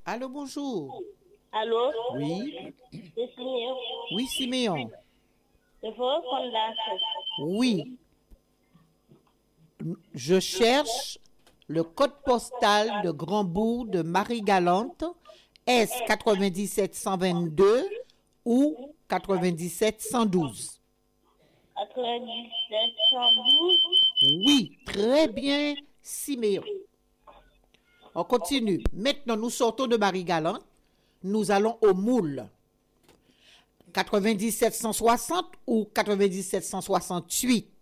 Allô, bonjour. Allô? Oui. C'est Siméon. Oui, Siméon. Il faut répondre à ça. Oui. Je cherche le code postal de Grandbourg de Marie-Galante, S 97122 ou 97112. 97, 112. Oui, très bien, Siméon. On continue. Maintenant, nous sortons de Marie-Galante. Nous allons au Moule. 97 160 ou 97 168.